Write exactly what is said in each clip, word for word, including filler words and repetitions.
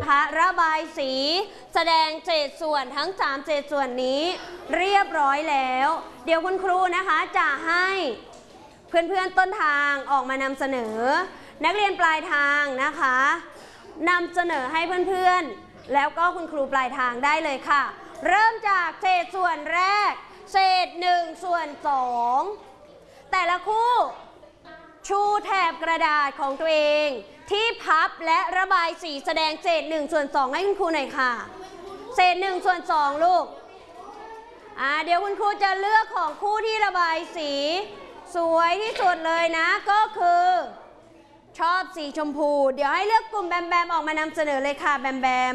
นะคะระบายสีแสดงเศษส่วนทั้งสามเศษส่วนนี้เรียบร้อยแล้วเดี๋ยวคุณครูนะคะจะให้เพื่อนๆต้นทางออกมานำเสนอนักเรียนปลายทางนะคะนำเสนอให้เพื่อนๆแล้วก็คุณครูปลายทางได้เลยค่ะเริ่มจากเศษส่วนแรกเศษหนึ่งส่วนสองแต่ละคู่ชูแถบกระดาษของตัวเองที่พับและระบายสีแสดงเศษหนึ่งส่วนสองให้คุณครูหน่อยค่ะเศษหนึ่งส่วนสองลูกอ่าเดี๋ยวคุณครูจะเลือกของคู่ที่ระบายสีสวยที่สุดเลยนะก็คือชอบสีชมพูเดี๋ยวให้เลือกกลุ่มแบมแบมออกมานำเสนอเลยค่ะแบมแบม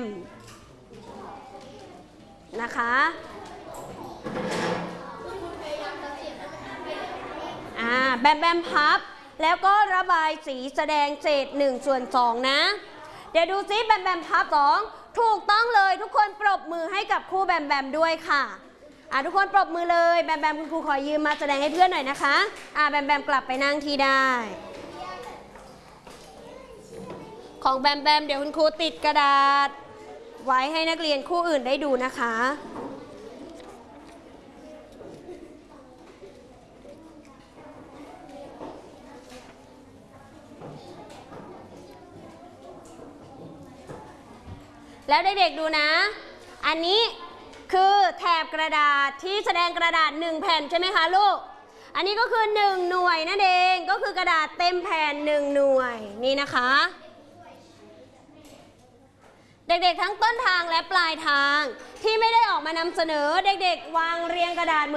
นะคะอ่าแบมแบมพับแล้วก็ระบายสีแสดงเศษหนึ่งส่วนสองนะเดี๋ยวดูซิแบมแบมพับสองถูกต้องเลยทุกคนปรบมือให้กับครูแบมแบมด้วยค่ะอ่าทุกคนปรบมือเลยแบมแบมคุณครูขอยืมมาแสดงให้เพื่อนหน่อยนะคะอ่าแบมแบมกลับไปนั่งที่ได้ของแบมแบมเดี๋ยวคุณครูติดกระดาษไว้ให้นักเรียนคู่อื่นได้ดูนะคะแล้วเด็กๆดูนะอันนี้คือแถบกระดาษที่แสดงกระดาษหนึ่งแผ่นใช่ไหมคะลูกอันนี้ก็คือหนึ่งหน่วยนั่นเองก็คือกระดาษเต็มแผ่นหนึ่งหน่วยนี่นะคะเด็กๆทั้งต้นทางและปลายทางที่ไม่ได้ออกมานำเสนอเด็กๆวางเรียงกระดาษ